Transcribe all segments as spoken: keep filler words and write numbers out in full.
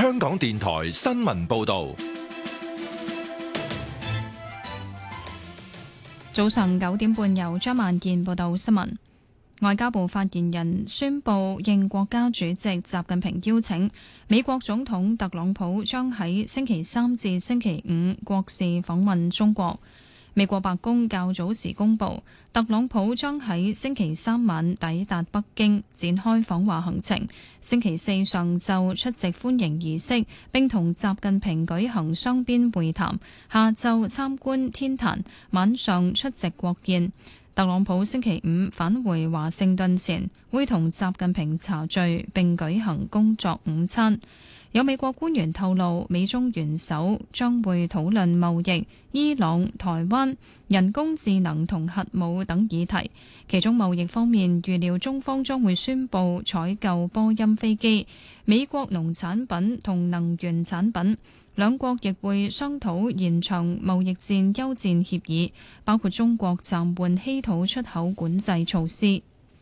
香港電台新聞報道。 早上九點半，由張萬健報道新聞。外交部發言人宣布，應國家主席習近平邀請，美國總統特朗普將喺星期三至星期五國事訪問中國。美國白宮較早時公布，特朗普將喺星期三晚抵達北京，展開訪華行程。星期四上晝出席歡迎儀式，並同習近平舉行雙邊會談。下晝參觀天壇，晚上出席國宴。特朗普星期五返回華盛頓前，會同習近平茶聚並舉行工作午餐。有美國官員透露，美中元首將會討論貿易、伊朗、台灣、人工智能同核武等議題。其中貿易方面，預料中方將會宣布採購波音飛機、美國農產品同能源產品。兩國亦會商討延長貿易戰休戰協議，包括中國暫緩稀土出口管制措施。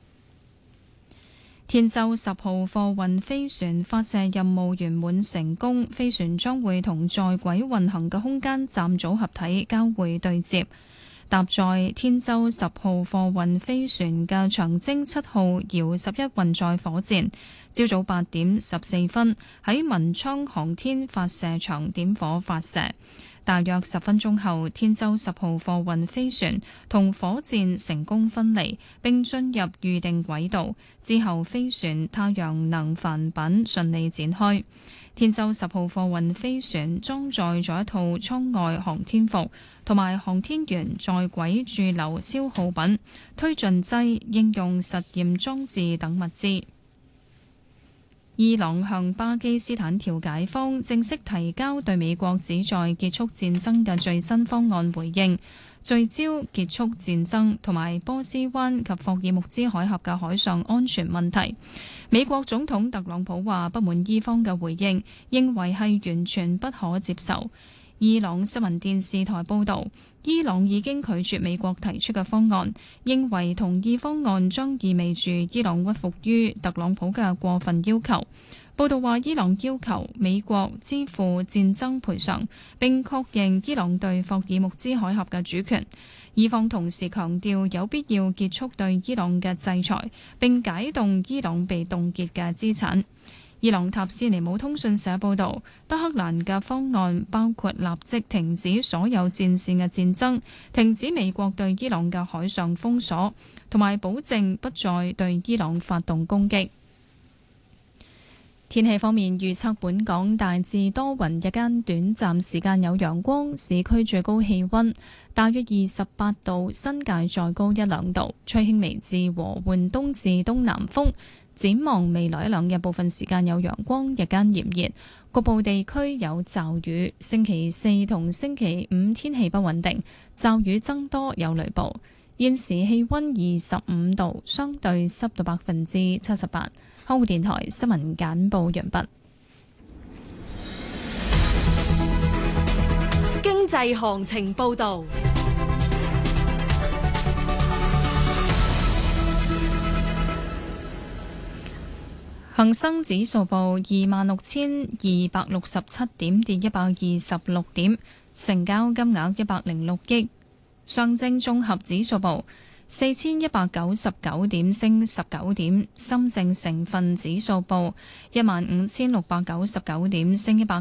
天舟十號貨運飛船發射任務圓滿成功，飛船將會同在軌運行嘅空間站組合體交會對接。搭載天舟十號貨運飛船嘅長征七號遙十一運載火箭，朝早八點十四分喺文昌航天發射場點火發射。大約十分鐘後，天舟十號貨運飛船同火箭成功分離並進入預定軌道，之後飛船太陽能帆板順利展開。天舟十號貨運飛船裝載咗一套艙外航天服同埋航天員在軌駐留消耗品、推進劑、應用實驗裝置等物資。伊朗向巴基斯坦調解方正式提交對美國旨在結束戰爭嘅最新方案回應，聚焦結束戰爭同埋波斯灣及霍爾木茲海峽嘅海上安全問題。美國總統特朗普話不滿伊方嘅回應，認為係完全不可接受。伊朗新聞電視台報導，伊朗已經拒絕美國提出嘅方案，認為同意方案將意味住伊朗屈服於特朗普嘅過分要求。報導話，伊朗要求美國支付戰爭賠償，並確認伊朗對霍爾木茲海峽嘅主權。伊方同時強調有必要結束對伊朗嘅制裁，並解凍伊朗被凍結嘅資產。伊朗塔斯尼姆通訊社報導，德黑蘭嘅方案包括立即停止所有戰線嘅戰爭，停止美國對伊朗嘅海上封鎖，同埋保證不再對伊朗發動攻擊。天氣方面預測，本港大致多雲，日間短暫時間有陽光，市區最高氣溫大約二十八度，新界再高一兩度，吹輕微至和緩東至東南風。展望未來一兩日，部分時間有陽光，日間炎熱，局部地區有驟雨。星期四同星期五天氣不穩定，驟雨增多，有雷暴。現時氣溫二十五度，相對濕度百分之七十八。香港電台新聞簡報完畢。 經濟行情報道。 恒生指數報二萬六千二百六十七點，跌一百二十六點，成交金額一百零六億。上證綜合指數報四千一百九十九點，升十九點。深證成分指數報一萬五千六百九十九點，升一百